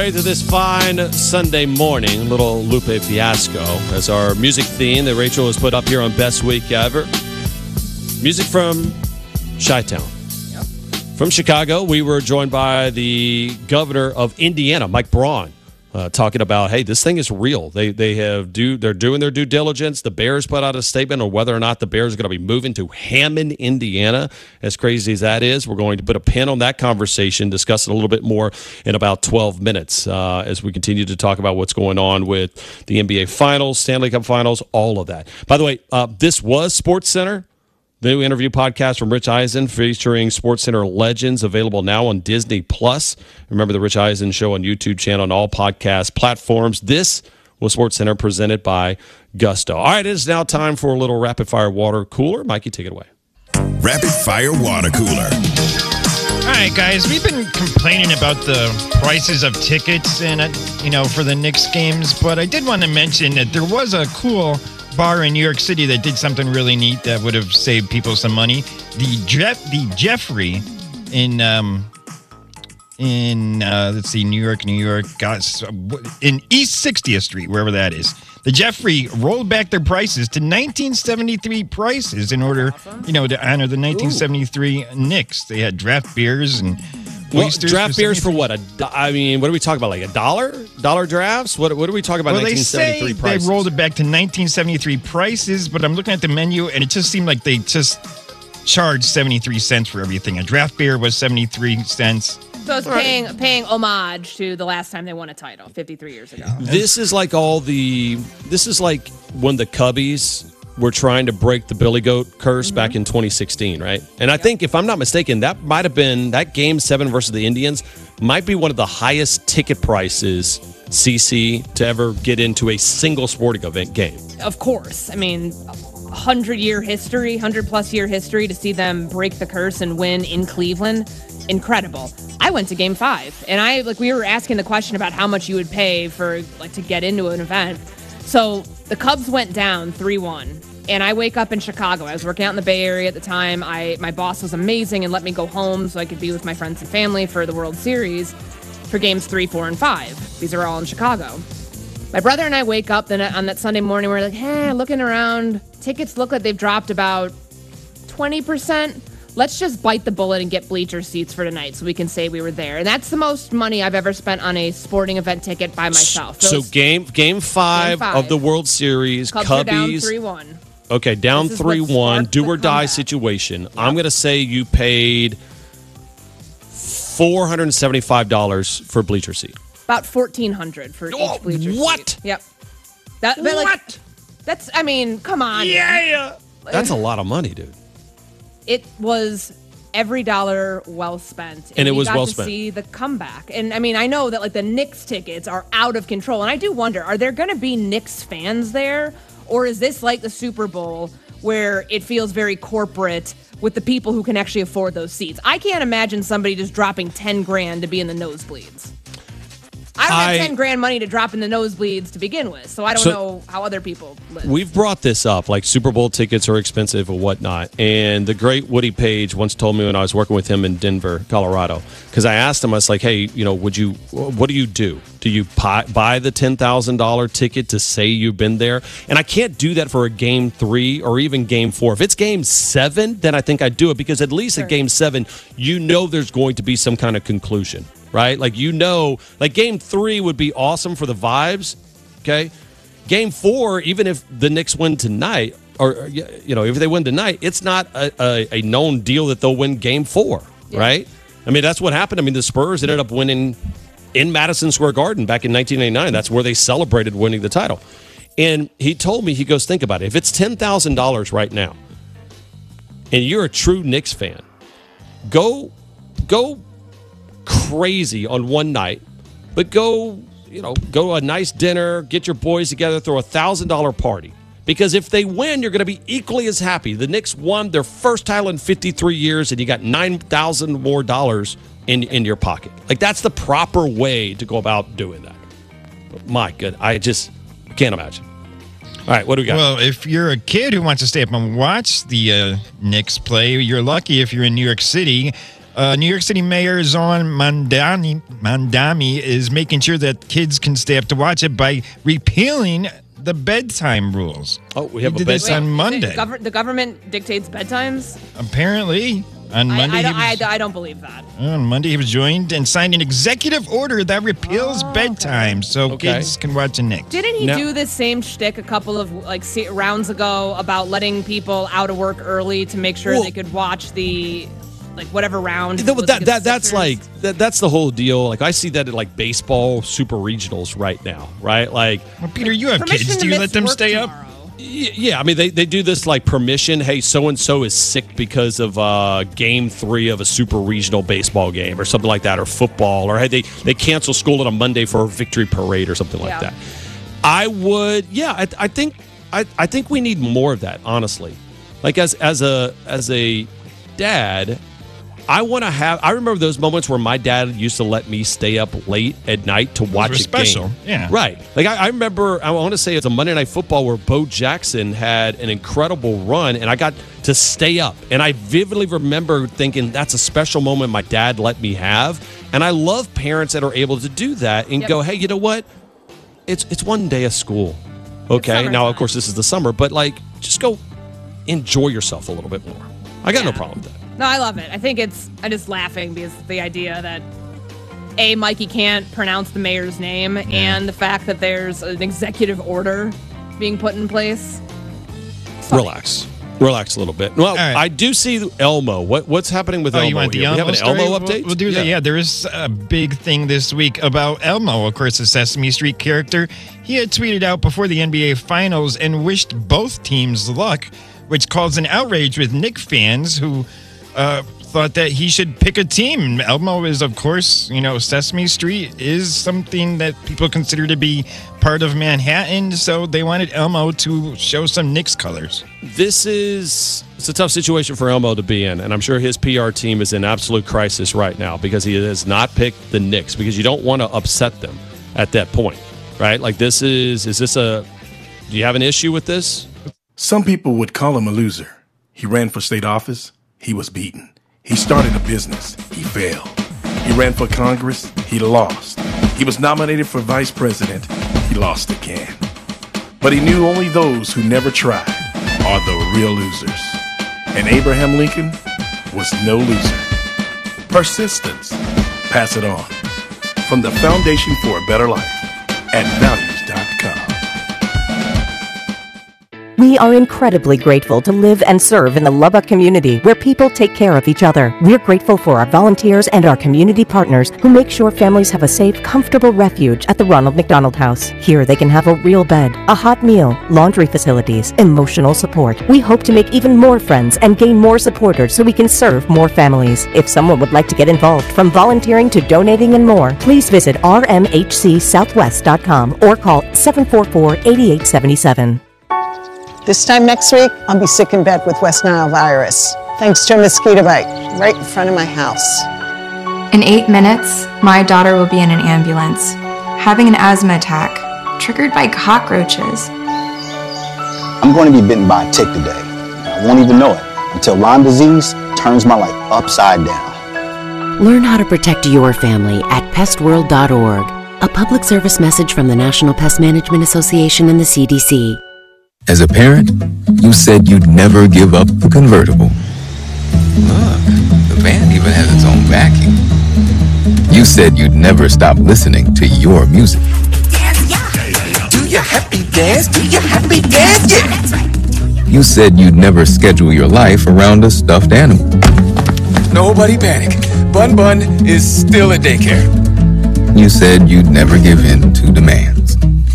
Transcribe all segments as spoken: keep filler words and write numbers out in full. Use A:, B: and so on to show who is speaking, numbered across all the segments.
A: To this fine Sunday morning, little Lupe Fiasco as our music theme that Rachel has put up here on Best Week Ever. Music from Chi-Town. Yep. From Chicago, we were joined by the governor of Indiana, Mike Braun, uh, talking about, hey, this thing is real. They they have do they're doing their due diligence. The Bears put out a statement on whether or not the Bears are going to be moving to Hammond, Indiana. As crazy as that is, we're going to put a pin on that conversation, discuss it a little bit more in about twelve minutes uh, as we continue to talk about what's going on with the N B A Finals, Stanley Cup Finals, all of that. By the way, uh, this was SportsCenter. The new interview podcast from Rich Eisen featuring SportsCenter legends, available now on Disney Plus. Remember the Rich Eisen Show on YouTube channel and all podcast platforms. This was SportsCenter presented by Gusto. All right, it is now time for a little rapid fire water cooler. Mikey, take it away.
B: Rapid fire water cooler.
C: All right, guys, we've been complaining about the prices of tickets and uh, you know for the Knicks games, but I did want to mention that there was a cool bar in New York City that did something really neat that would have saved people some money. The Jeff, the Jeffrey in um, in uh, let's see, New York, New York, guys, in East sixtieth Street, wherever that is. The Jeffrey rolled back their prices to nineteen seventy-three prices in order, awesome. you know, to honor the nineteen seventy-three Ooh. Knicks. They had draft beers and
A: well, draft beers for what? A, I mean, what are we talking about? Like a dollar? Dollar drafts? What What are we talking about?
C: Well,
A: nineteen seventy-three
C: they say
A: prices?
C: They rolled it back to nineteen seventy-three prices, but I'm looking at the menu and it just seemed like they just charged seventy-three cents for everything. A draft beer was seventy-three cents.
D: So it's paying paying homage to the last time they won a title, fifty-three years ago.
A: This is like all the. This is like when the Cubbies were trying to break the Billy Goat curse mm-hmm. back in twenty sixteen, right? And I yep. think, if I'm not mistaken, that might have been that game seven versus the Indians might be one of the highest ticket prices, C C, to ever get into a single sporting event game.
D: Of course, I mean. hundred-year history, hundred-plus-year history to see them break the curse and win in Cleveland. Incredible. I went to Game Five, and I like we were asking the question about how much you would pay for like to get into an event. So the Cubs went down three one, and I wake up in Chicago. I was working out in the Bay Area at the time. I my boss was amazing and let me go home so I could be with my friends and family for the World Series for Games Three, Four, and Five. These are all in Chicago. My brother and I wake up then on that Sunday morning. We're like, hey, looking around. Tickets look like they've dropped about twenty percent. Let's just bite the bullet and get bleacher seats for tonight so we can say we were there. And that's the most money I've ever spent on a sporting event ticket by myself.
A: Those, so game game five, game five of the World Series.
D: Cubs
A: Cubbies.
D: Are down three one.
A: Okay, down three one. Do or die situation. Yep. I'm going to say you paid four hundred seventy-five dollars for bleacher seat.
D: About fourteen hundred dollars for
A: oh,
D: each bleacher
A: what?
D: seat. Yep. That,
A: what?
D: Like, that's, I mean, come on.
A: Yeah. That's a lot of money, dude.
D: It was every dollar well spent. And,
A: and it
D: we
A: was
D: got
A: well
D: to
A: spent.
D: see the comeback. And, I mean, I know that, like, the Knicks tickets are out of control. And I do wonder, are there going to be Knicks fans there? Or is this like the Super Bowl where it feels very corporate with the people who can actually afford those seats? I can't imagine somebody just dropping ten grand to be in the nosebleeds. I don't I, have ten grand money to drop in the nosebleeds to begin with, so I don't so know how other people live.
A: We've brought this up, like Super Bowl tickets are expensive or whatnot. And the great Woody Page once told me when I was working with him in Denver, Colorado, because I asked him, I was like, hey, you know, would you, what do you do? Do you buy, buy the ten thousand dollars ticket to say you've been there? And I can't do that for a game three or even game four. If it's game seven, then I think I'd do it, because at least sure. at game seven, you know there's going to be some kind of conclusion. Right? Like, you know, like game three would be awesome for the vibes. Okay. Game four, even if the Knicks win tonight, or, you know, if they win tonight, it's not a, a, a known deal that they'll win game four. Yeah. Right. I mean, that's what happened. I mean, the Spurs ended up winning in Madison Square Garden back in nineteen eighty-nine. That's where they celebrated winning the title. And he told me, he goes, think about it. If it's ten thousand dollars right now and you're a true Knicks fan, go, go, crazy on one night, but go, you know, go to a nice dinner, get your boys together, throw a thousand dollar party. Because if they win, you're going to be equally as happy. The Knicks won their first title in fifty-three years, and you got nine thousand more dollars in in your pocket. Like, that's the proper way to go about doing that. But my good, I just can't imagine. All right, what do we got?
C: Well, if you're a kid who wants to stay up and watch the uh, Knicks play, you're lucky if you're in New York City. Uh, New York City Mayor Zohran Mamdani, Mamdani is making sure that kids can stay up to watch it by repealing the bedtime rules.
A: Oh, we have
C: he
A: a
C: did this
A: bedtime-
C: on
D: Wait,
C: Monday.
D: The, gov- the government dictates bedtimes?
C: Apparently, on
D: I,
C: Monday,
D: I,
C: he
D: don't,
C: was,
D: I, I don't believe that.
C: on Monday he was joined and signed an executive order that repeals
D: Oh,
C: bedtime, so
A: Okay.
C: kids can watch the Knicks.
D: Didn't he
A: Now-
D: do this same shtick a couple of like se- rounds ago about letting people out of work early to make sure
A: Well-
D: they could watch the like whatever round?
A: That,
D: was
A: that,
D: against
A: that
D: the
A: that's
D: Sixers?
A: like that, that's the whole deal. Like I see that at like baseball super regionals right now, right? Like
C: Well, Peter, you have
D: Permission
C: kids.
D: to
C: Do you
D: miss
C: let them
D: work
C: stay up?
D: tomorrow.
A: y- yeah, I mean they, they do this like permission. Hey, so and so is sick because of uh, game three of a super regional baseball game or something like that, or football, or hey they they cancel school on a Monday for a victory parade or something like
D: Yeah.
A: that. I would, yeah, I, I think I, I think we need more of that, honestly. Like as as a as a dad, I want to have. I remember those moments where my dad used to let me stay up late at night to watch
C: were
A: a
C: special,
A: game.
C: yeah.
A: Right. Like I, I remember. I want to say it's a Monday Night Football where Bo Jackson had an incredible run, and I got to stay up. And I vividly remember thinking that's a special moment my dad let me have. And I love parents that are able to do that and
D: Yep.
A: go, hey, you know what? It's it's one day of school. Okay. Now, of
D: summertime.
A: course, this is the summer, but like, just go enjoy yourself a little bit more. I got no
D: Yeah.
A: problem with that.
D: No, I love it. I think it's. I'm just laughing because the idea that a Mikey can't pronounce the mayor's name, and the fact that there's an executive order being put in place.
A: Relax. Relax a little bit. Well,
C: right.
A: I do see Elmo. What what's happening with
C: Oh,
A: Elmo?
C: you want the
A: here?
C: Elmo
A: we have an
C: story?
A: Elmo
C: We'll-
A: update?
C: We'll, do that. Yeah, there is a big thing this week about Elmo. Of course, the Sesame Street character. He had tweeted out before the N B A Finals and wished both teams luck, which caused an outrage with Knicks fans who uh, thought that he should pick a team. Elmo is, of course, you know, Sesame Street is something that people consider to be part of Manhattan, so they wanted Elmo to show some Knicks colors.
A: This is it's a tough situation for Elmo to be in, and I'm sure his P R team is in absolute crisis right now because he has not picked the Knicks because you don't want to upset them at that point, right? Like this is is this a do you have an issue with this?
E: Some people would call him a loser. He ran for state office. He was beaten. He started a business. He failed. He ran for Congress. He lost. He was nominated for vice president. He lost again. But he knew only those who never tried are the real losers. And Abraham Lincoln was no loser. Persistence. Pass it on. From the Foundation for a Better Life at values dot com.
F: We are incredibly grateful to live and serve in the Lubbock community where people take care of each other. We're grateful for our volunteers and our community partners who make sure families have a safe, comfortable refuge at the Ronald McDonald House. Here they can have a real bed, a hot meal, laundry facilities, emotional support. We hope to make even more friends and gain more supporters so we can serve more families. If someone would like to get involved, from volunteering to donating and more, please visit r m h c southwest dot com or call seven four four, eight eight seven seven.
G: This time next week, I'll be sick in bed with West Nile virus, thanks to a mosquito bite right in front of my house.
H: In eight minutes, my daughter will be in an ambulance, having an asthma attack, triggered by cockroaches.
I: I'm going to be bitten by a tick today. I won't even know it until Lyme disease turns my life upside down.
J: Learn how to protect your family at pest world dot org. A public service message from the National Pest Management Association and the C D C.
K: As a parent, you said you'd never give up the convertible. Look, the van even has its own vacuum. You said you'd never stop listening to your music.
B: Do your happy dance, do your happy dance, yeah.
K: You said you'd never schedule your life around a stuffed animal.
B: Nobody panic. Bun Bun is still at daycare.
K: You said you'd never give in to demands.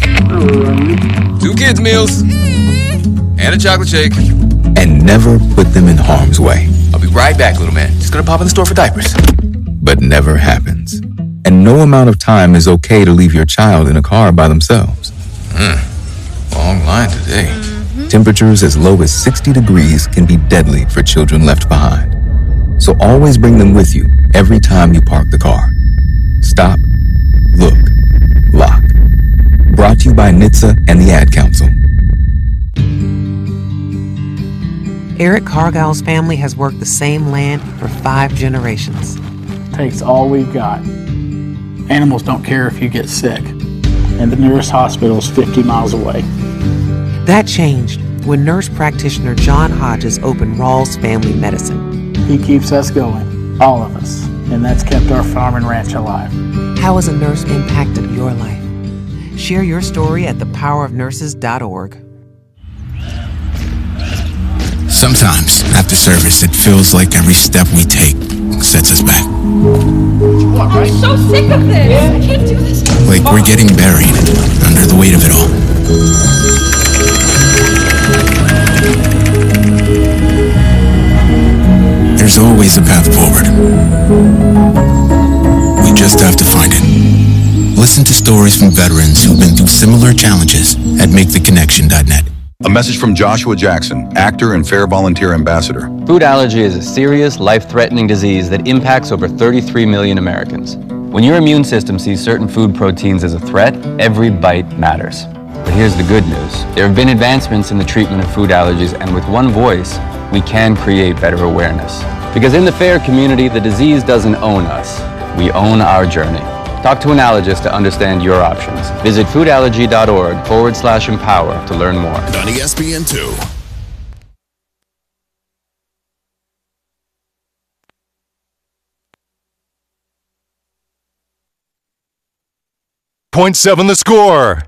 B: Two kids' meals and a chocolate shake.
K: And never put them in harm's way.
B: I'll be right back, little man. Just gonna pop in the store for diapers.
K: But never happens. And no amount of time is okay to leave your child in a car by themselves.
B: Mm. Long line today.
K: Temperatures as low as sixty degrees can be deadly for children left behind. So always bring them with you every time you park the car. Stop, look, lock. Brought to you by N H T S A and the Ad Council.
L: Eric Cargile's family has worked the same land for five generations.
M: Takes all we've got. Animals don't care if you get sick, and the nearest hospital is fifty miles away.
L: That changed when nurse practitioner John Hodges opened Rawls Family Medicine.
M: He keeps us going, all of us, and that's kept our farm and ranch alive.
L: How has a nurse impacted your life? Share your story at the power of nurses dot org.
N: Sometimes, after service, it feels like every step we take sets us back.
D: I'm so sick of this. I can't do this.
N: Like we're getting buried under the weight of it all. There's always a path forward. We just have to find it. Listen to stories from veterans who've been through similar challenges at make the connection dot net.
O: A message from Joshua Jackson, actor and Fair Volunteer Ambassador.
P: Food allergy is a serious, life-threatening disease that impacts over thirty-three million Americans. When your immune system sees certain food proteins as a threat, every bite matters. But here's the good news. There have been advancements in the treatment of food allergies, and with one voice, we can create better awareness. Because in the FAIR community, the disease doesn't own us. We own our journey. Talk to an allergist to understand your options. Visit foodallergy.org forward slash empower to learn more.
Q: On E S P N two.
R: Point seven the score.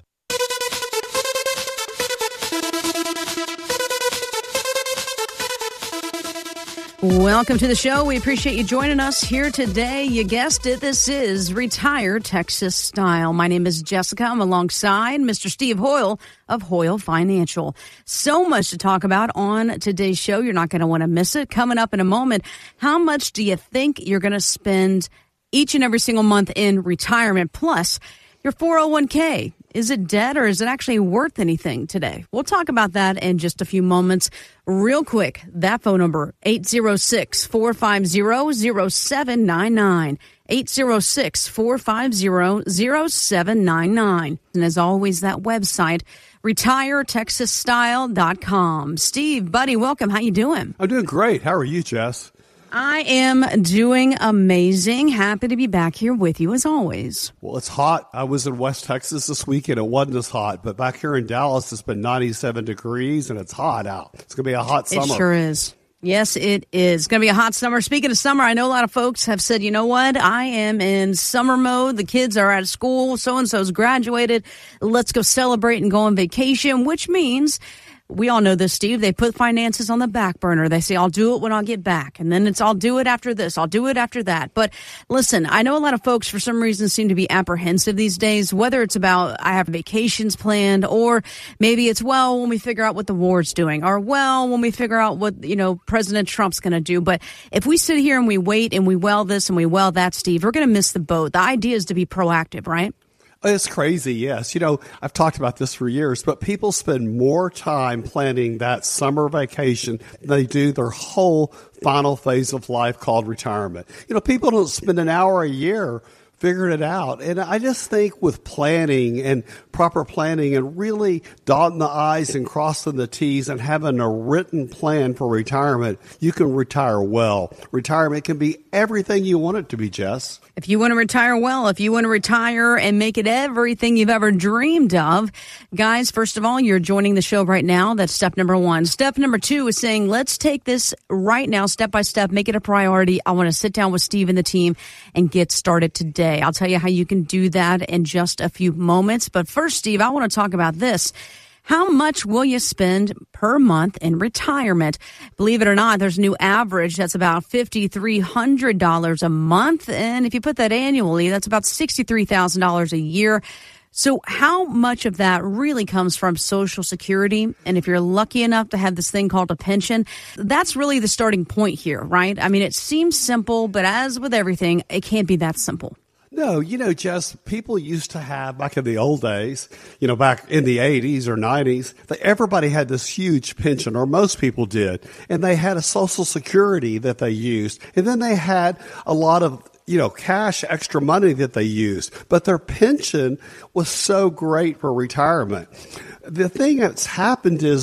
S: Welcome to the show. We appreciate you joining us here today. You guessed it. This is Retire Texas Style. My name is Jessica. I'm alongside Mister Steve Hoyle of Hoyle Financial. So much to talk about on today's show. You're not going to want to miss it. Coming up in a moment, how much do you think you're going to spend each and every single month in retirement? Plus, your four oh one k. Is it dead or is it actually worth anything today? We'll talk about that in just a few moments. Real quick, that phone number, eight oh six, four five zero, zero seven nine nine. eight oh six, four five zero, zero seven nine nine. And as always, that website, retire texas style dot com. Steve, buddy, welcome. How you doing?
T: I'm doing great. How are you, Jess?
S: I am doing amazing. Happy to be back here with you as always.
T: Well, it's hot. I was in West Texas this week and it wasn't as hot, but back here in Dallas, it's been ninety-seven degrees and it's hot out. It's going to be a hot summer.
S: It sure is. Yes, it is. Going to be a hot summer. Speaking of summer, I know a lot of folks have said, you know what? I am in summer mode. The kids are out of school. So-and-so's graduated. Let's go celebrate and go on vacation, which means we all know this, Steve. They put finances on the back burner. They say, I'll do it when I get back. And then it's, I'll do it after this. I'll do it after that. But listen, I know a lot of folks for some reason seem to be apprehensive these days, whether it's about I have vacations planned or maybe it's, well, when we figure out what the war's doing or, well, when we figure out what, you know, President Trump's going to do. But if we sit here and we wait and we well this and we well that, Steve, we're going to miss the boat. The idea is to be proactive, right?
T: It's crazy, yes. You know, I've talked about this for years, but people spend more time planning that summer vacation than they do their whole final phase of life called retirement. You know, people don't spend an hour a year figuring it out. And I just think with planning and proper planning and really dotting the I's and crossing the T's and having a written plan for retirement, you can retire well. Retirement can be everything you want it to be, Jess.
S: If you want to retire well, if you want to retire and make it everything you've ever dreamed of, guys, first of all, you're joining the show right now. That's step number one. Step number two is saying, let's take this right now, step by step, make it a priority. I want to sit down with Steve and the team and get started today. I'll tell you how you can do that in just a few moments. But first, Steve, I want to talk about this. How much will you spend per month in retirement? Believe it or not, there's a new average that's about five thousand three hundred dollars a month. And if you put that annually, that's about sixty-three thousand dollars a year. So how much of that really comes from Social Security? And if you're lucky enough to have this thing called a pension, that's really the starting point here, right? I mean, it seems simple, but as with everything, it can't be that simple.
T: No, you know, Jess, people used to have, back in the old days, you know, back in the eighties or nineties, that everybody had this huge pension, or most people did, and they had a Social Security that they used, and then they had a lot of, you know, cash, extra money that they used, but their pension was so great for retirement. The thing that's happened is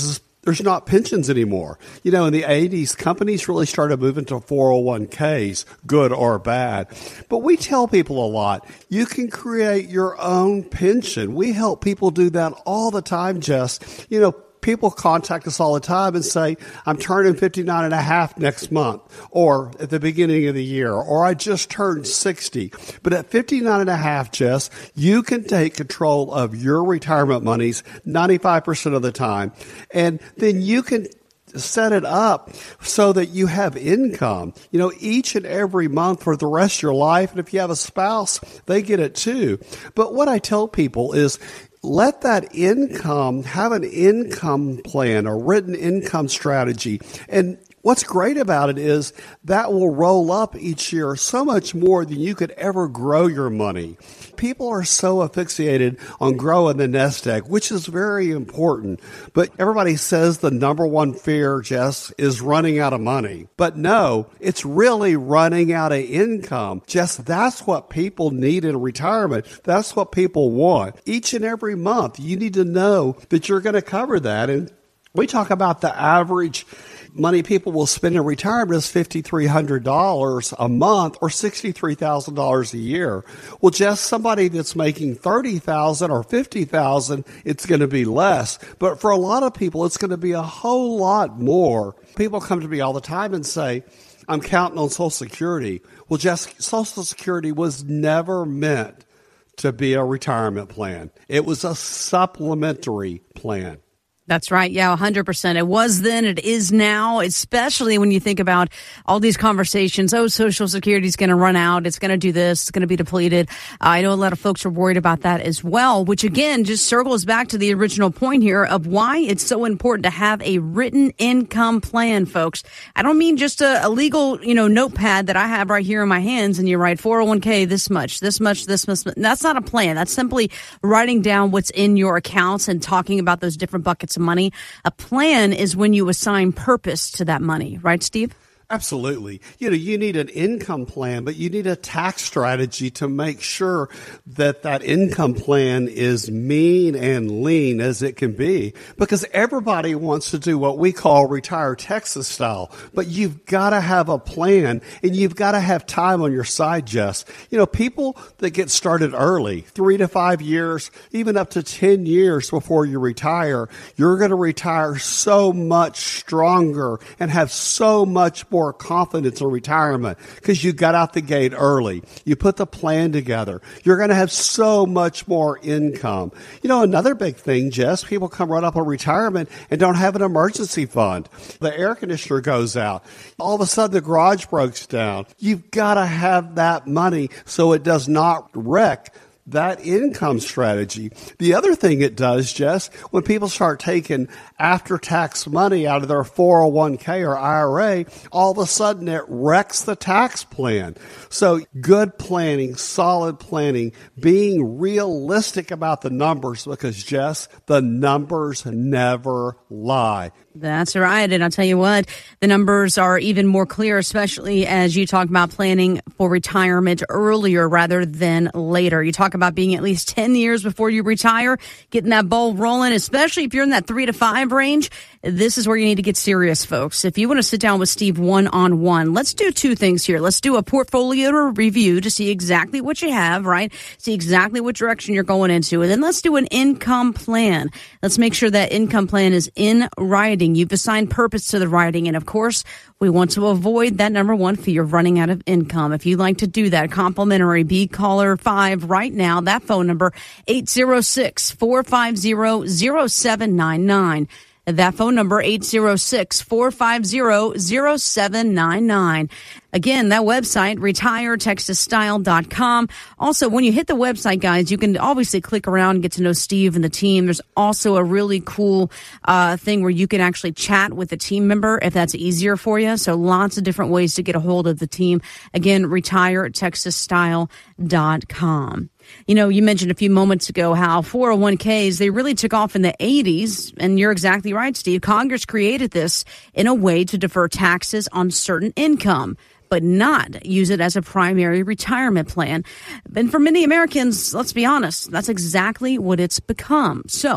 T: there's not pensions anymore. You know, in the eighties, companies really started moving to four oh one k's, good or bad. But we tell people a lot, you can create your own pension. We help people do that all the time, Jess. You know, people contact us all the time and say, I'm turning fifty-nine and a half next month, or at the beginning of the year, or I just turned sixty. But at fifty-nine and a half, Jess, you can take control of your retirement monies ninety-five percent of the time. And then you can set it up so that you have income, you know, each and every month for the rest of your life. And if you have a spouse, they get it too. But what I tell people is, let that income, have an income plan, a written income strategy. And what's great about it is that will roll up each year so much more than you could ever grow your money. People are so asphyxiated on growing the nest egg, which is very important. But everybody says the number one fear, Jess, is running out of money. But no, it's really running out of income. Jess, that's what people need in retirement. That's what people want. Each and every month, you need to know that you're going to cover that. And we talk about the average money people will spend in retirement is five thousand three hundred dollars a month or sixty-three thousand dollars a year. Well, just somebody that's making thirty thousand dollars or fifty thousand dollars, it's going to be less. But for a lot of people, it's going to be a whole lot more. People come to me all the time and say, I'm counting on Social Security. Well, just Social Security was never meant to be a retirement plan. It was a supplementary plan.
S: That's right. Yeah, one hundred percent. It was then, it is now, especially when you think about all these conversations. Oh, Social Security is going to run out. It's going to do this. It's going to be depleted. Uh, I know a lot of folks are worried about that as well, which again just circles back to the original point here of why it's so important to have a written income plan, folks. I don't mean just a, a legal, you know, notepad that I have right here in my hands and you write four oh one k this much, this much, this much. That's not a plan. That's simply writing down what's in your accounts and talking about those different buckets of money. A plan is when you assign purpose to that money, right, Steve?
T: Absolutely. You know, you need an income plan, but you need a tax strategy to make sure that that income plan is mean and lean as it can be, because everybody wants to do what we call retire Texas style, but you've got to have a plan and you've got to have time on your side, Jess. You know, people that get started early, three to five years, even up to ten years before you retire, you're going to retire so much stronger and have so much more more confidence in retirement because you got out the gate early. You put the plan together. You're going to have so much more income. You know, another big thing, Jess, people come right up on retirement and don't have an emergency fund. The air conditioner goes out. All of a sudden, the garage breaks down. You've got to have that money so it does not wreck that income strategy. The other thing it does, Jess, when people start taking after-tax money out of their four oh one k or I R A, all of a sudden it wrecks the tax plan. So good planning, solid planning, being realistic about the numbers, because, Jess, the numbers never lie.
S: That's right. And I'll tell you what, the numbers are even more clear, especially as you talk about planning for retirement earlier rather than later. You talk about being at least ten years before you retire, getting that ball rolling, especially if you're in that three to five range. This is where you need to get serious, folks. If you want to sit down with Steve one-on-one, let's do two things here. Let's do a portfolio review to see exactly what you have, right? See exactly what direction you're going into. And then let's do an income plan. Let's make sure that income plan is in writing. You've assigned purpose to the writing. And of course, we want to avoid that number one fear of running out of income. If you'd like to do that, complimentary, be caller five right now. That phone number, eight zero six, four five zero, zero seven nine nine. That phone number, eight zero six, four five zero, zero seven nine nine. Again, that website, retire texas style dot com. Also, when you hit the website, guys, you can obviously click around and get to know Steve and the team. There's also a really cool uh thing where you can actually chat with a team member if that's easier for you. So lots of different ways to get a hold of the team. Again, retire texas style dot com. You know, you mentioned a few moments ago how four oh one k's, they really took off in the eighties. And you're exactly right, Steve. Congress created this in a way to defer taxes on certain income, but not use it as a primary retirement plan. And for many Americans, let's be honest, that's exactly what it's become. So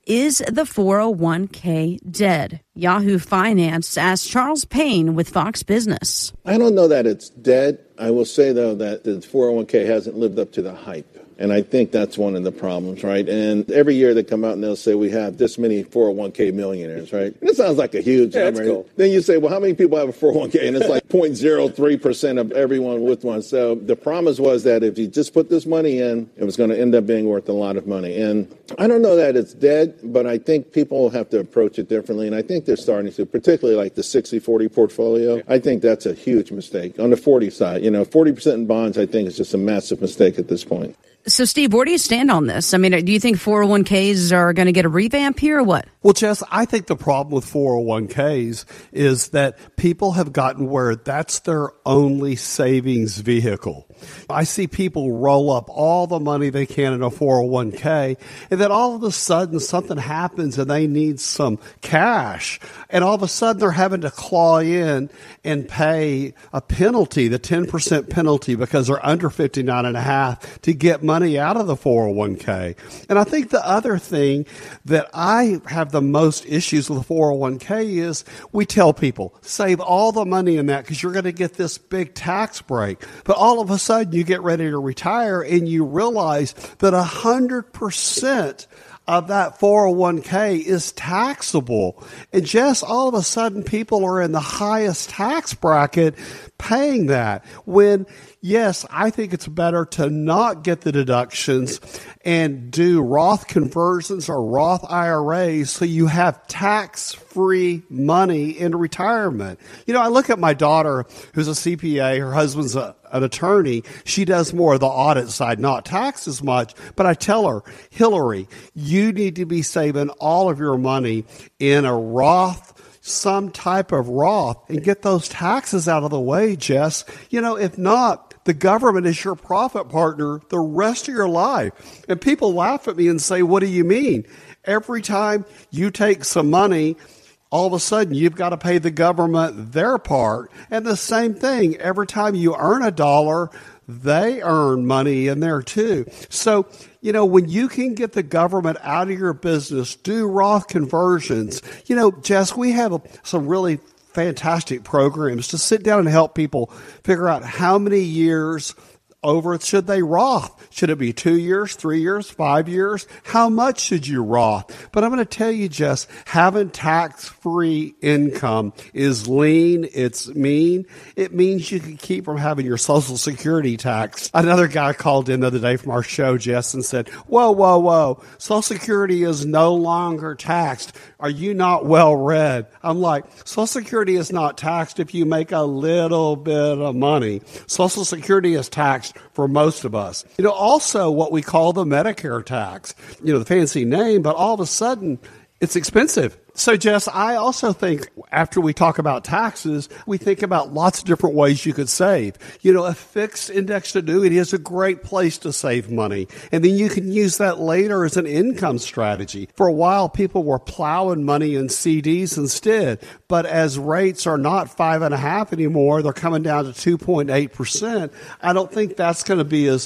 S: Is the four oh one k dead? Yahoo Finance asked Charles Payne with Fox Business.
Q: I don't know that it's dead. I will say, though, that the four oh one k hasn't lived up to the hype. And I think that's one of the problems, right? And every year they come out and they'll say we have this many four oh one k millionaires, right? And it sounds like a huge
R: yeah,
Q: number.
R: Cool.
Q: Then you say, well, how many people have a four oh one k? And it's like zero point zero three percent of everyone with one. So the promise was that if you just put this money in, it was going to end up being worth a lot of money. And I don't know that it's dead, but I think people have to approach it differently. And I think they're starting to, particularly like the sixty forty portfolio. I think that's a huge mistake. On the forty side, you know, forty percent in bonds, I think is just a massive mistake at this point.
S: So, Steve, where do you stand on this? I mean, do you think four oh one k's are going to get a revamp here or what?
T: Well, Jess, I think the problem with four oh one k's is that people have gotten where that's their only savings vehicle. I see people roll up all the money they can in a four oh one k, and then all of a sudden something happens and they need some cash. And all of a sudden they're having to claw in and pay a penalty, the ten percent penalty, because they're under fifty-nine and a half to get money out of the four oh one k. And I think the other thing that I have the most issues with the four oh one k is we tell people, save all the money in that because you're going to get this big tax break. But all of a sudden you get ready to retire and you realize that one hundred percent of that four oh one k is taxable. And just all of a sudden people are in the highest tax bracket paying that, when yes, I think it's better to not get the deductions and do Roth conversions or Roth I R As so you have tax-free money in retirement. You know, I look at my daughter who's a C P A, her husband's a, an attorney. She does more of the audit side, not tax as much. But I tell her, Hillary, you need to be saving all of your money in a Roth, some type of Roth, and get those taxes out of the way, Jess. You know, if not, the government is your profit partner the rest of your life. And people laugh at me and say, what do you mean? Every time you take some money, all of a sudden you've got to pay the government their part. And the same thing, every time you earn a dollar, they earn money in there too. So, you know, when you can get the government out of your business, do Roth conversions. You know, Jess, we have a, some really fantastic programs to sit down and help people figure out how many years over should they Roth. Should it be two years, three years, five years? How much should you Roth? But I'm going to tell you, Jess, having tax-free income is lean. It's mean. It means you can keep from having your Social Security tax. Another guy called in the other day from our show, Jess, and said, whoa, whoa, whoa, Social Security is no longer taxed. Are you not well read? I'm like, Social Security is not taxed if you make a little bit of money. Social Security is taxed for most of us. You know, also what we call the Medicare tax, you know, the fancy name, but all of a sudden it's expensive. So, Jess, I also think after we talk about taxes, we think about lots of different ways you could save. You know, a fixed indexed annuity is a great place to save money. And then you can use that later as an income strategy. For a while, people were plowing money in C Ds instead. But as rates are not five and a half anymore, they're coming down to two point eight percent. I don't think that's going to be as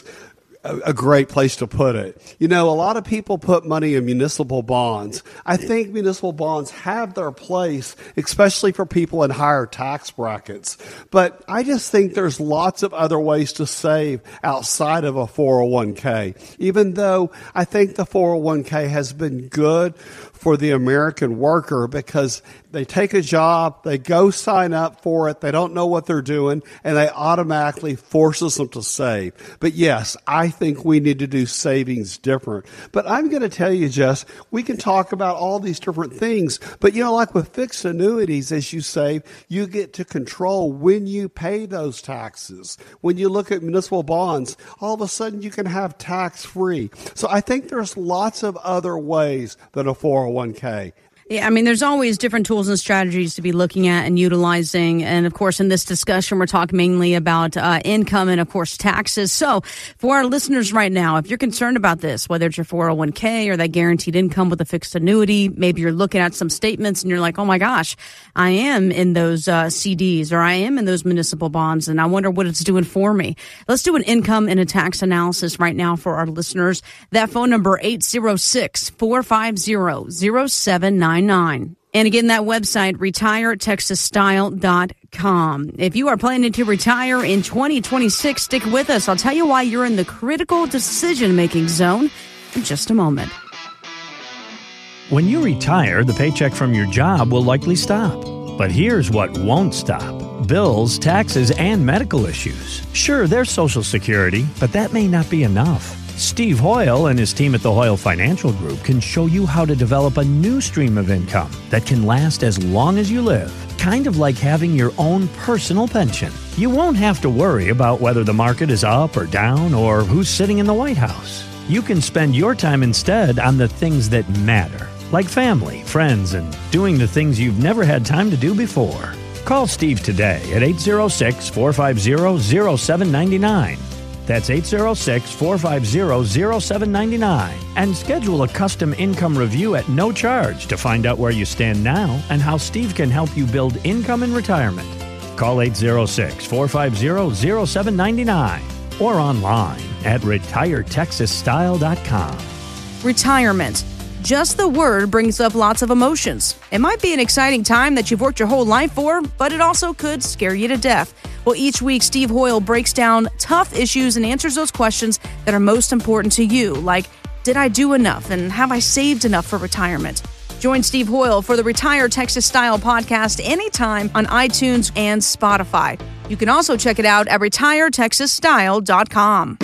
T: a great place to put it. You know, a lot of people put money in municipal bonds. I think municipal bonds have their place, especially for people in higher tax brackets. But I just think there's lots of other ways to save outside of a four oh one k. Even though I think the four oh one k has been good for the American worker because they take a job, they go sign up for it, they don't know what they're doing, and they automatically forces them to save. But yes, I think we need to do savings different. But I'm going to tell you, Jess, we can talk about all these different things, but you know, like with fixed annuities, as you save, you get to control when you pay those taxes. When you look at municipal bonds, all of a sudden you can have tax-free. So I think there's lots of other ways than a four oh one k.
S: Yeah, I mean, there's always different tools and strategies to be looking at and utilizing. And of course, in this discussion, we're talking mainly about uh, income and, of course, taxes. So for our listeners right now, if you're concerned about this, whether it's your four oh one k or that guaranteed income with a fixed annuity, maybe you're looking at some statements and you're like, oh my gosh, I am in those uh, C Ds or I am in those municipal bonds and I wonder what it's doing for me. Let's do an income and a tax analysis right now for our listeners. That phone number, eight oh six, four five zero, zero seven nine nine. And again, that website, retire texas style dot com. If you are planning to retire in twenty twenty-six, stick with us. I'll tell you why you're in the critical decision-making zone in just a moment.
R: When you retire, the paycheck from your job will likely stop. But here's what won't stop: bills, taxes, and medical issues. Sure, there's Social Security, but that may not be enough. Steve Hoyle and his team at the Hoyle Financial Group can show you how to develop a new stream of income that can last as long as you live, kind of like having your own personal pension. You won't have to worry about whether the market is up or down or who's sitting in the White House. You can spend your time instead on the things that matter, like family, friends, and doing the things you've never had time to do before. Call Steve today at eight oh six, four five zero, zero seven nine nine. That's eight oh six, four five zero, zero seven nine nine. And schedule a custom income review at no charge to find out where you stand now and how Steve can help you build income in retirement. Call eight oh six, four five zero, zero seven nine nine or online at retire texas style dot com.
S: Retirement. Just the word brings up lots of emotions. It might be an exciting time that you've worked your whole life for, but it also could scare you to death. Well, each week, Steve Hoyle breaks down tough issues and answers those questions that are most important to you, like, did I do enough and have I saved enough for retirement? Join Steve Hoyle for the Retire Texas Style podcast anytime on iTunes and Spotify. You can also check it out at retire texas style dot com.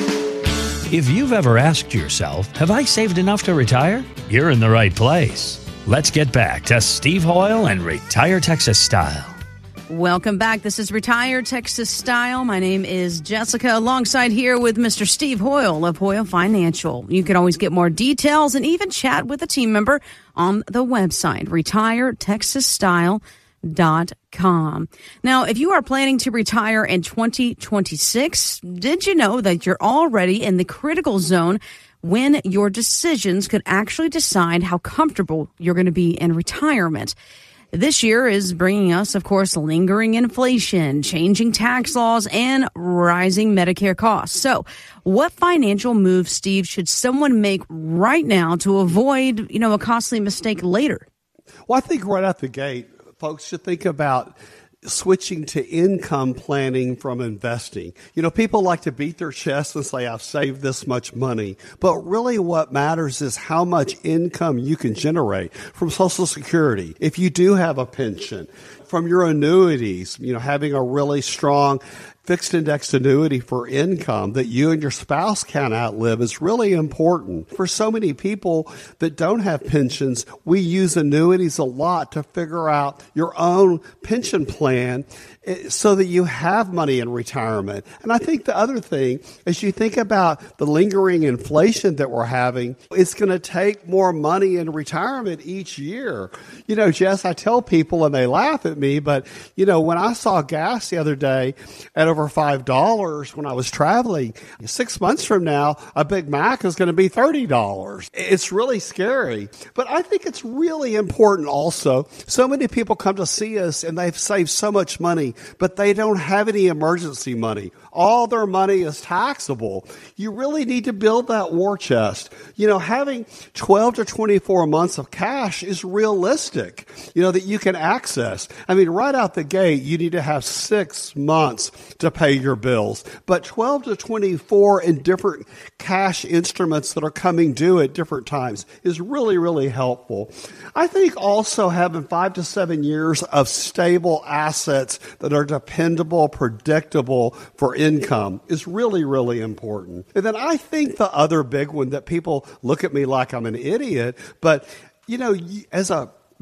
R: If you've ever asked yourself, have I saved enough to retire? You're in the right place. Let's get back to Steve Hoyle and Retire Texas Style.
S: Welcome back. This is Retire Texas Style. My name is Jessica, alongside here with Mister Steve Hoyle of Hoyle Financial. You can always get more details and even chat with a team member on the website, retire texas style dot com. Now, if you are planning to retire in twenty twenty-six, did you know that you're already in the critical zone when your decisions could actually decide how comfortable you're going to be in retirement? This year is bringing us, of course, lingering inflation, changing tax laws, and rising Medicare costs. So what financial moves, Steve, should someone make right now to avoid, you know, a costly mistake later?
T: Well, I think right out the gate, folks should think about switching to income planning from investing. You know, people like to beat their chest and say, I've saved this much money. But really what matters is how much income you can generate from Social Security. If you do have a pension, from your annuities, you know, having a really strong fixed indexed annuity for income that you and your spouse can outlive is really important. For so many people that don't have pensions, we use annuities a lot to figure out your own pension plan so that you have money in retirement. And I think the other thing, as you think about the lingering inflation that we're having, it's going to take more money in retirement each year. You know, Jess, I tell people and they laugh at me, but, you know, when I saw gas the other day at over five dollars when I was traveling, six months from now, a Big Mac is going to be thirty dollars. It's really scary. But I think it's really important also. So many people come to see us and they've saved so much money, but they don't have any emergency money. All their money is taxable. You really need to build that war chest. You know, having twelve to twenty-four months of cash is realistic, you know, that you can access. I mean, right out the gate, you need to have six months to pay your bills. But twelve to twenty-four in different cash instruments that are coming due at different times is really, really helpful. I think also having five to seven years of stable assets that are dependable, predictable for income is really, really important. And then I think the other big one that people look at me like I'm an idiot, but, you know, as a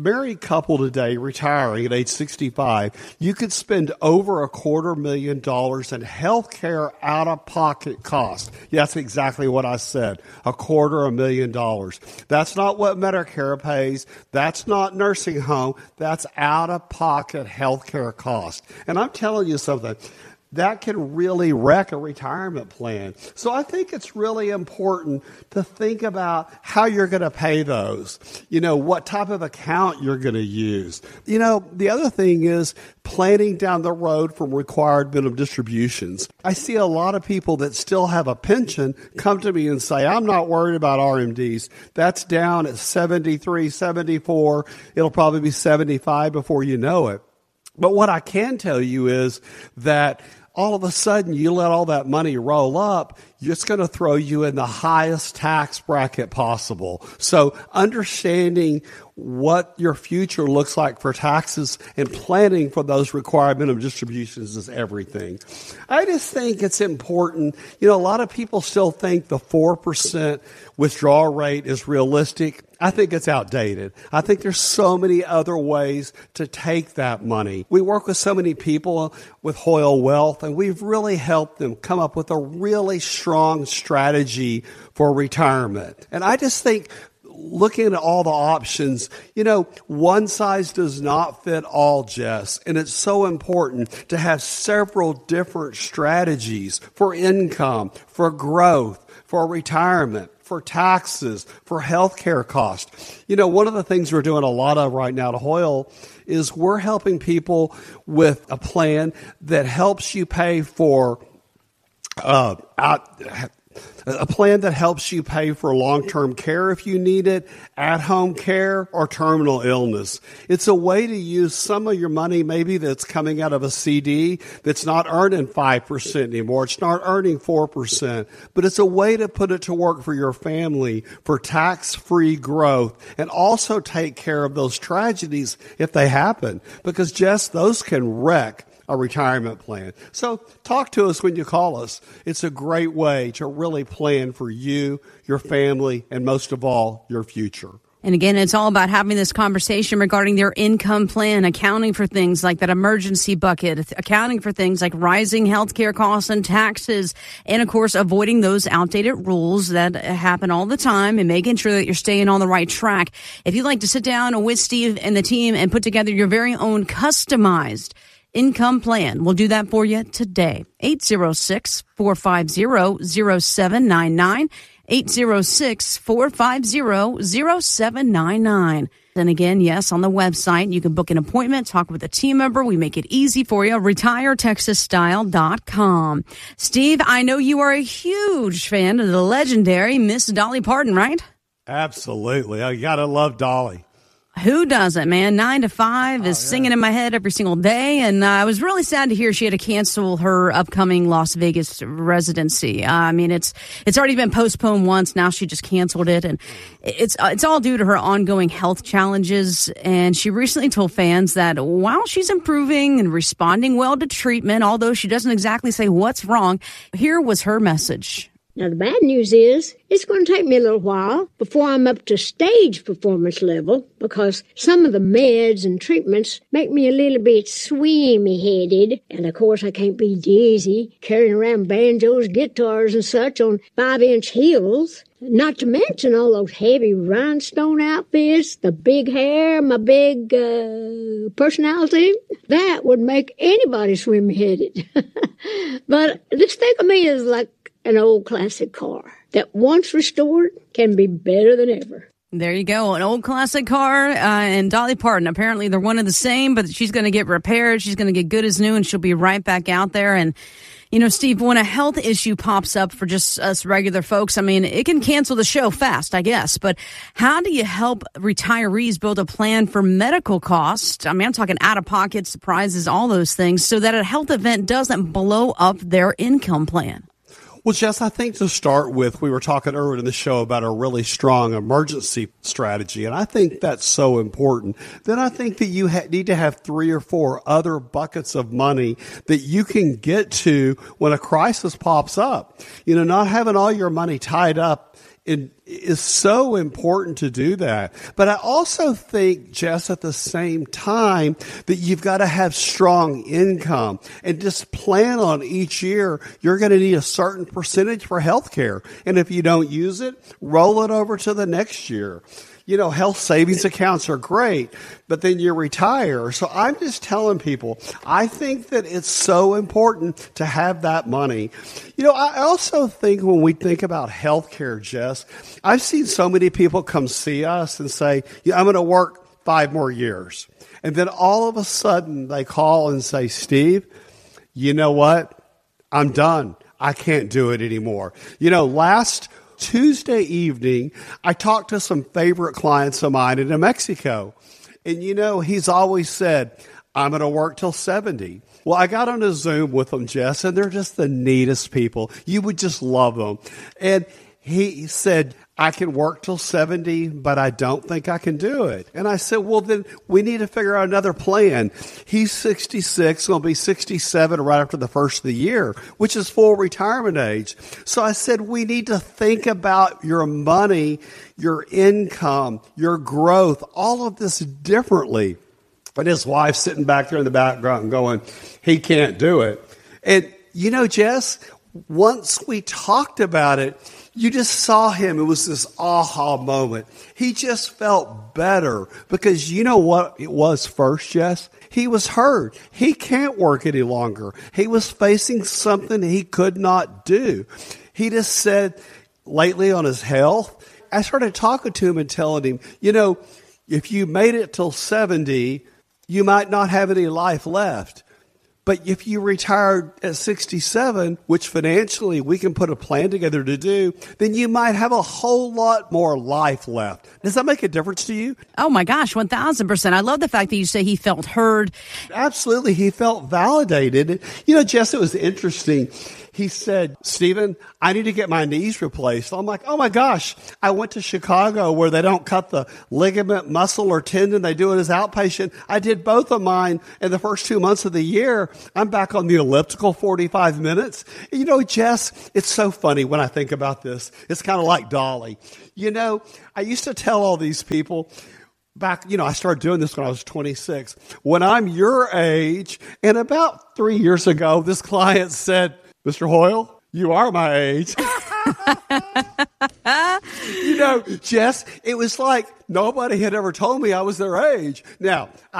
T: married couple today retiring at age sixty-five, you could spend over a quarter million dollars in health care out-of-pocket costs. Yeah, that's exactly what I said, a quarter a million dollars. That's not what Medicare pays. That's not nursing home. That's out-of-pocket health care costs. And I'm telling you something. That can really wreck a retirement plan. So I think it's really important to think about how you're going to pay those. You know, what type of account you're going to use. You know, the other thing is planning down the road from required minimum distributions. I see a lot of people that still have a pension come to me and say, I'm not worried about R M Ds. That's down at seventy-three, seventy-four. It'll probably be seventy-five before you know it. But what I can tell you is that all of a sudden you let all that money roll up, it's going to throw you in the highest tax bracket possible. So understanding what your future looks like for taxes and planning for those required minimum distributions is everything. I just think it's important. You know, a lot of people still think the four percent withdrawal rate is realistic. I think it's outdated. I think there's so many other ways to take that money. We work with so many people with Hoyle Wealth, and we've really helped them come up with a really strong strategy for retirement. And I just think looking at all the options, you know, one size does not fit all, Jess. And it's so important to have several different strategies for income, for growth, for retirement, for taxes, for health care costs. You know, one of the things we're doing a lot of right now at Hoyle is we're helping people with a plan that helps you pay for uh, out, a plan that helps you pay for long-term care if you need it, at-home care, or terminal illness. It's a way to use some of your money maybe that's coming out of a C D that's not earning five percent anymore. It's not earning four percent. But it's a way to put it to work for your family for tax-free growth and also take care of those tragedies if they happen. Because, Jess, those can wreck a retirement plan. So talk to us when you call us. It's a great way to really plan for you, your family, and most of all, your future.
S: And again, it's all about having this conversation regarding their income plan, accounting for things like that emergency bucket, accounting for things like rising healthcare costs and taxes, and of course, avoiding those outdated rules that happen all the time and making sure that you're staying on the right track. If you'd like to sit down with Steve and the team and put together your very own customized income plan, we'll do that for you today. eight zero six, four five zero, zero seven nine nine. eight zero six, four five zero, zero seven nine nine. And again, yes, on the website, you can book an appointment, talk with a team member. We make it easy for you. retire texas style dot com. Steve, I know you are a huge fan of the legendary Miss Dolly Parton, right?
T: Absolutely. I gotta love Dolly.
S: Who doesn't, man? Nine to five is oh, yeah. singing in my head every single day. And uh, I was really sad to hear she had to cancel her upcoming Las Vegas residency. Uh, I mean, it's it's already been postponed once. Now she just canceled it. And it's uh, it's all due to her ongoing health challenges. And she recently told fans that while she's improving and responding well to treatment, although she doesn't exactly say what's wrong, here was her message.
U: Now, the bad news is it's going to take me a little while before I'm up to stage performance level because some of the meds and treatments make me a little bit swimmy-headed. And, of course, I can't be dizzy carrying around banjos, guitars, and such on five-inch heels. Not to mention all those heavy rhinestone outfits, the big hair, my big uh, personality. That would make anybody swim-headed. But just think of me as like an old classic car that once restored can be better than ever.
S: There you go. An old classic car uh, and Dolly Parton. Apparently they're one and the same, but she's going to get repaired. She's going to get good as new and she'll be right back out there. And, you know, Steve, when a health issue pops up for just us regular folks, I mean, it can cancel the show fast, I guess. But how do you help retirees build a plan for medical costs? I mean, I'm talking out-of-pocket surprises, all those things, so that a health event doesn't blow up their income plan.
T: Well, Jess, I think to start with, we were talking earlier in the show about a really strong emergency strategy, and I think that's so important. Then I think that you ha- need to have three or four other buckets of money that you can get to when a crisis pops up. You know, not having all your money tied up It is so important to do that. But I also think, Jess, at the same time, that you've got to have strong income and just plan on each year you're going to need a certain percentage for health care. And if you don't use it, roll it over to the next year. You know, health savings accounts are great, but then you retire. So I'm just telling people, I think that it's so important to have that money. You know, I also think when we think about healthcare, Jess, I've seen so many people come see us and say, yeah, I'm going to work five more years. And then all of a sudden they call and say, Steve, you know what? I'm done. I can't do it anymore. You know, last Tuesday evening, I talked to some favorite clients of mine in New Mexico. And, you know, he's always said, I'm going to work till seventy. Well, I got on a Zoom with them, Jess, and they're just the neatest people. You would just love them. And he said, I can work till seventy, but I don't think I can do it. And I said, well, then we need to figure out another plan. He's sixty-six, going to be sixty-seven right after the first of the year, which is full retirement age. So I said, we need to think about your money, your income, your growth, all of this differently. But his wife's sitting back there in the background going, he can't do it. And, you know, Jess, once we talked about it, you just saw him. It was this aha moment. He just felt better because you know what it was first, Jess? He was hurt. He can't work any longer. He was facing something he could not do. He just said lately on his health, I started talking to him and telling him, you know, if you made it till seventy, you might not have any life left. But if you retired at sixty-seven, which financially we can put a plan together to do, then you might have a whole lot more life left. Does that make a difference to you?
S: Oh, my gosh, one thousand percent. I love the fact that you say he felt heard.
T: Absolutely. He felt validated. You know, Jess, it was interesting. He said, Stephen, I need to get my knees replaced. I'm like, oh, my gosh. I went to Chicago where they don't cut the ligament, muscle, or tendon. They do it as outpatient. I did both of mine in the first two months of the year. I'm back on the elliptical forty-five minutes. You know, Jess, it's so funny when I think about this. It's kind of like Dolly. You know, I used to tell all these people, back, you know, I started doing this when I was twenty-six. When I'm your age, and about three years ago, this client said, Mister Hoyle, you are my age. You know, Jess, it was like nobody had ever told me I was their age. Now,